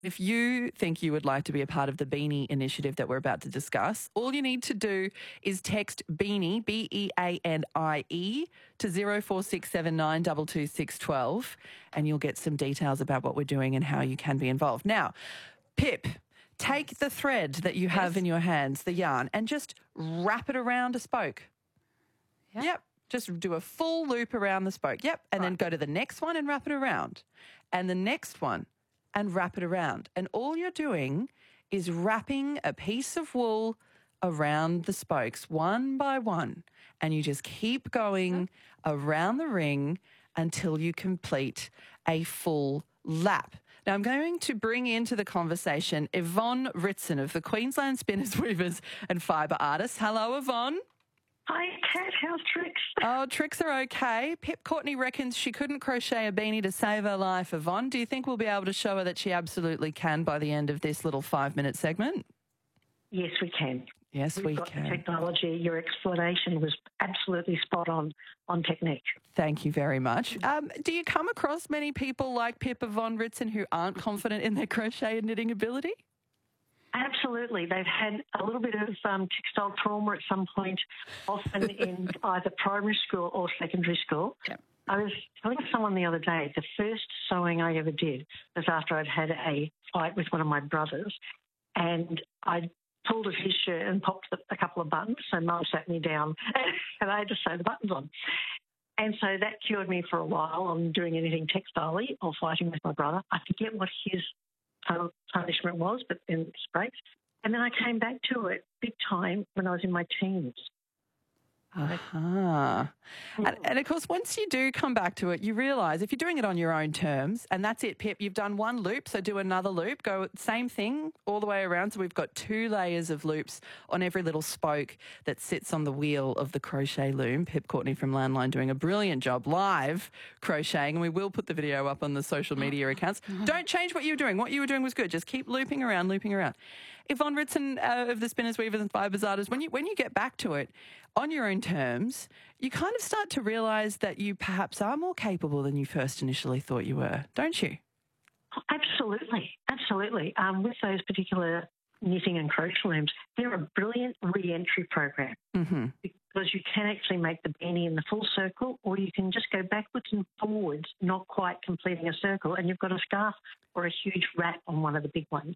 If you think you would like to be a part of the Beanie initiative that we're about to discuss, all you need to do is text Beanie, BEANIE, to 0467 and you'll get some details about what we're doing and how you can be involved. Now, Pip, take the thread that you have in your hands, the yarn, and just wrap it around a spoke. Yep. Just do a full loop around the spoke. Yep. And then go to the next one and wrap it around. And the next one and wrap it around. And all you're doing is wrapping a piece of wool around the spokes one by one. And you just keep going around the ring until you complete a full lap. Now, I'm going to bring into the conversation Yvonne Ritson of the Queensland Spinners, Weavers and Fibre Artists. Hello, Yvonne. Hi, Kat. How's Trix? Oh, Trix are okay. Pip Courtney reckons she couldn't crochet a beanie to save her life, Yvonne. Do you think we'll be able to show her that she absolutely can by the end of this little 5-minute segment? Yes, we can. Yes, we We've got can. the technology. Your explanation was absolutely spot on technique. Thank you very much. Do you come across many people like Pip Yvonne Ritson who aren't confident in their crochet and knitting ability? Absolutely. They've had a little bit of textile trauma at some point, often in either primary school or secondary school. Yep. I was telling someone the other day, the first sewing I ever did was after I'd had a fight with one of my brothers, and I pulled at his shirt and popped a couple of buttons, so Mum sat me down and I had to sew the buttons on. And so that cured me for a while on doing anything textile-y or fighting with my brother. I forget what his punishment was, but then it's great. And then I came back to it big time when I was in my teens. And of course, once you do come back to it, you realise if you're doing it on your own terms, and that's it, Pip, you've done one loop, so do another loop, go same thing all the way around. So we've got 2 layers of loops on every little spoke that sits on the wheel of the crochet loom. Pip Courtney from Landline doing a brilliant job live crocheting, and we will put the video up on the social media accounts. Don't change what you were doing. What you were doing was good. Just keep looping around, looping around. Yvonne Ritson of the Spinners, Weavers and Fibre Artists, when you get back to it on your own terms, you kind of start to realise that you perhaps are more capable than you first initially thought you were, don't you? Absolutely, absolutely. With those particular knitting and crochet looms, they're a brilliant re-entry program because you can actually make the beanie in the full circle, or you can just go backwards and forwards, not quite completing a circle, and you've got a scarf or a huge wrap on one of the big ones.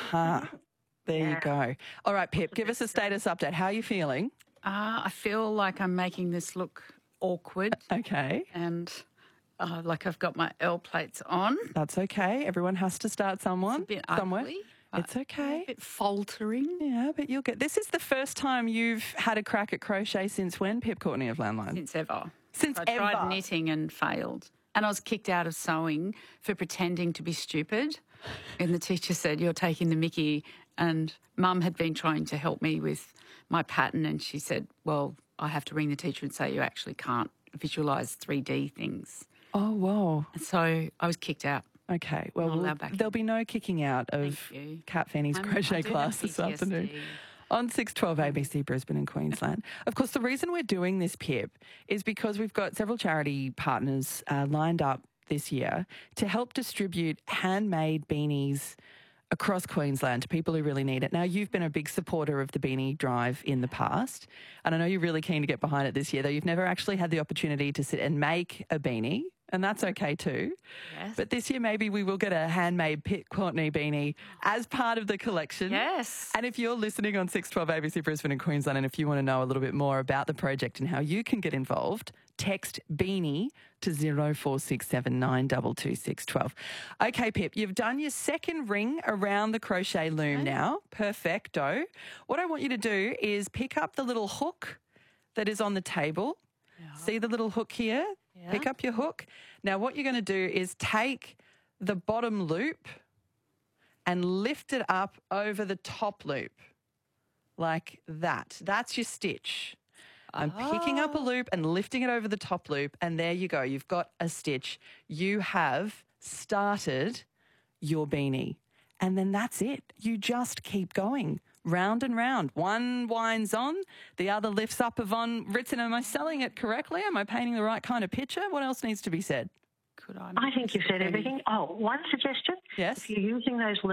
There you go. All right, Pip, give us a status update. How are you feeling? I feel like I'm making this look awkward. Okay. And like I've got my L plates on. That's okay. Everyone has to start somewhere. It's a bit ugly. It's okay. A bit faltering. Yeah, but you'll get... This is the first time you've had a crack at crochet since when, Pip Courtney of Landline? Since ever. Since I ever? tried knitting and failed. And I was kicked out of sewing for pretending to be stupid. And the teacher said, "You're taking the mickey." And Mum had been trying to help me with my pattern, and she said, "Well, I have to ring the teacher and say you actually can't visualise 3D things." Oh, whoa. And so I was kicked out. Okay, well, there'll be no kicking out of Kat Feeney's crochet class this afternoon on 612 ABC Brisbane and Queensland. Of course, the reason we're doing this, Pip, is because we've got several charity partners lined up this year to help distribute handmade beanies across Queensland to people who really need it. Now, you've been a big supporter of the Beanie Drive in the past, and I know you're really keen to get behind it this year, though you've never actually had the opportunity to sit and make a beanie, and that's okay too. Yes. But this year, maybe we will get a handmade Pip Courtney beanie as part of the collection. Yes. And if you're listening on 612 ABC Brisbane and Queensland, and if you want to know a little bit more about the project and how you can get involved, text Beanie to 0467 Okay, Pip, you've done your second ring around the crochet loom now. Perfecto. What I want you to do is pick up the little hook that is on the table. Yeah. See the little hook here? Yeah. Pick up your hook. Now, what you're going to do is take the bottom loop and lift it up over the top loop like that. That's your stitch. I'm picking up a loop and lifting it over the top loop, and there you go. You've got a stitch. You have started your beanie. And then that's it. You just keep going round and round. One winds on, the other lifts up. Yvonne Ritson, am I selling it correctly? Am I painting the right kind of picture? What else needs to be said? I think you've said everything. Oh, one suggestion. Yes. If you're using those